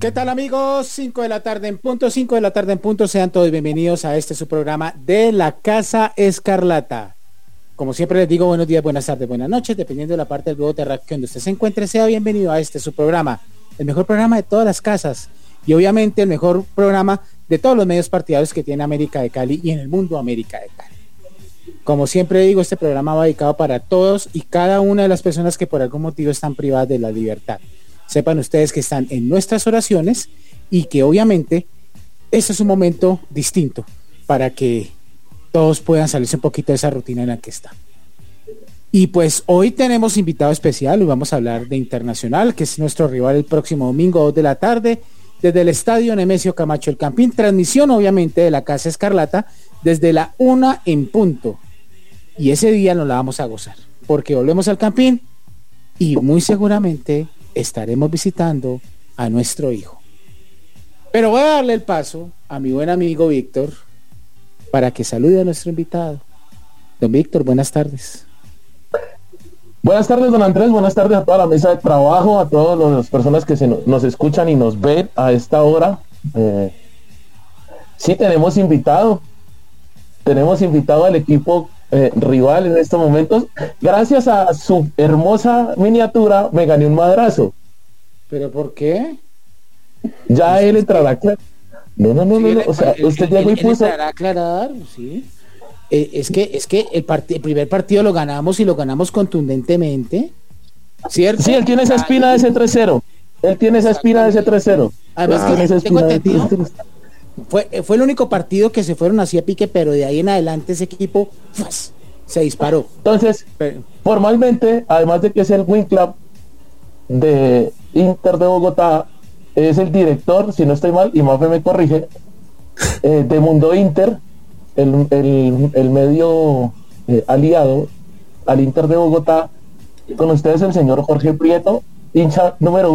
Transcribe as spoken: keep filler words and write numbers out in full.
¿Qué tal, amigos? Cinco de la tarde en punto, cinco de la tarde en punto. Sean todos bienvenidos a este su programa de la Casa Escarlata. Como siempre les digo, buenos días, buenas tardes, buenas noches, dependiendo de la parte del globo terráqueo donde usted se encuentre. Sea bienvenido a este su programa, el mejor programa de todas las casas y obviamente el mejor programa de todos los medios partidarios que tiene América de Cali y en el mundo América de Cali. Como siempre digo, este programa va dedicado para todos y cada una de las personas que por algún motivo están privadas de la libertad. Sepan ustedes que están en nuestras oraciones y que obviamente este es un momento distinto para que todos puedan salirse un poquito de esa rutina en la que están. Y pues hoy tenemos invitado especial y vamos a hablar de Internacional, que es nuestro rival el próximo domingo, dos de la tarde, desde el Estadio Nemesio Camacho El Campín. Transmisión obviamente de la Casa Escarlata desde la una en punto. Y ese día nos la vamos a gozar, porque volvemos al Campín y muy seguramente estaremos visitando a nuestro hijo. Pero voy a darle el paso a mi buen amigo Víctor para que salude a nuestro invitado. Don Víctor, buenas tardes. Buenas tardes, don Andrés, buenas tardes a toda la mesa de trabajo, a todas las personas que se no, nos escuchan y nos ven a esta hora. Eh, sí, tenemos invitado, tenemos invitado al equipo Eh, rival en estos momentos. Gracias a su hermosa miniatura me gané un madrazo. ¿Pero por qué? Ya pues él entrará a aclarar. No, no, no, sí, no, no. O sea, él, usted él, llegó él, y puso. Él entrará a aclarar, sí. Eh, es que, es que el, part el primer partido lo ganamos y lo ganamos contundentemente, ¿cierto? Sí, él tiene esa espina de ese tres cero. Él tiene esa espina de ese tres cero. Además, ah, que esa tengo entendido. Fue, fue el único partido que se fueron así a pique, pero de ahí en adelante ese equipo ¡fus! Se disparó. Entonces, pero, formalmente, además de que es el Win Club de Inter de Bogotá, es el director, si no estoy mal, y Mafe me corrige, eh, de Mundo Inter, el, el, el medio eh, aliado al Inter de Bogotá. Con ustedes el señor Jorge Prieto, hincha número